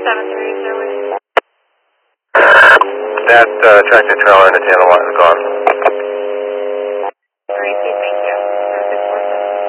That tractor trailer in the channel is gone.